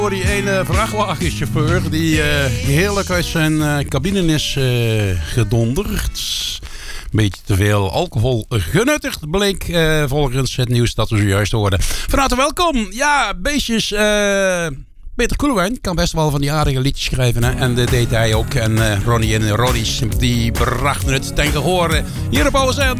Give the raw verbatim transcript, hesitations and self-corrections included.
Voor die ene vrachtwagenchauffeur die uh, heerlijk uit zijn uh, cabine is uh, gedonderd. Een beetje te veel alcohol genuttigd, bleek uh, volgens het nieuws dat we zojuist hoorden. Van harte welkom. Ja, beestjes. Uh, Peter Koelewijn kan best wel van die aardige liedjes schrijven. Hè? En dat deed hij ook. En uh, Ronnie en Ronnie's, die brachten het ten gehore hier op O S N.